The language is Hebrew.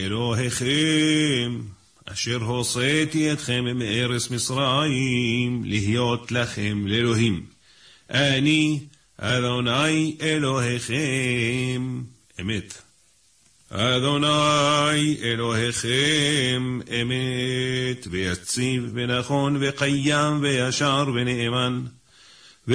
אלוהיכם, אשר הוצאתי אתכם מארץ מצרים, להיות לכם לאלוהים. אני אדוני אלוהיכם, אמת. אדוני אלוהיכם, אמת, ויציב ונכון וקיים וישר ונאמן.